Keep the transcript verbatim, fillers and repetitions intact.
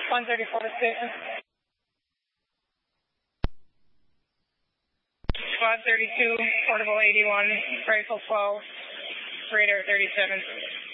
one thirty-four to station. Squad thirty-two, portable eighty-one, rifle twelve, radar thirty-seven.